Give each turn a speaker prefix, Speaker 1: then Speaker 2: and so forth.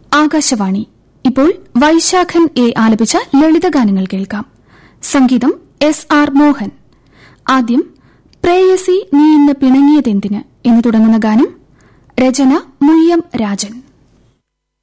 Speaker 1: ആകാശവാണി. ഇപ്പോൾ വൈശാഖൻ എ ആലപിച്ച ലളിതഗാനങ്ങൾ കേൾക്കാം. സംഗീതം SR മോഹൻ. ആദ്യം പ്രേയസി നീ ഇന്ന് പിണങ്ങിയതെന്തിന് എന്ന് തുടങ്ങുന്ന ഗാനം. രചന മുയ്യം രാജൻ.